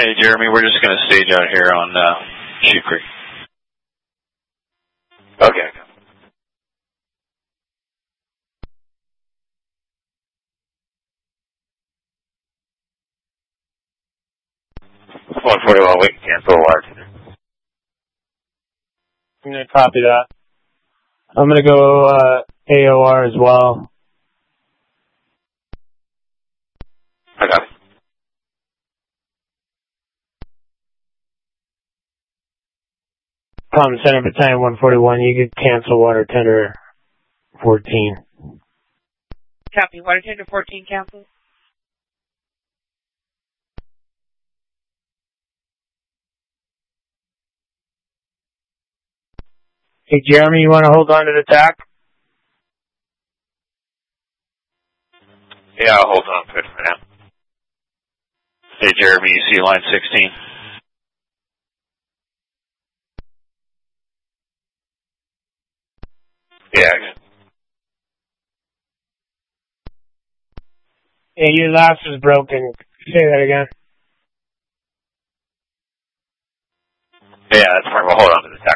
Hey, Jeremy, we're just going to stage out here on Shoot Creek. Okay. 141, wait, cancel large. I'm going to copy that. I'm going to go AOR as well. I got it. Common Center Battalion 141, you can cancel Water Tender 14. Copy. Water Tender 14 cancel. Hey, Jeremy, you want to hold on to the TAC? Yeah, I'll hold on to it for now. Hey, Jeremy, you see line 16? Yeah. Yeah, your last was broken. Say that again. Yeah, that's fine. We'll hold on to the tag.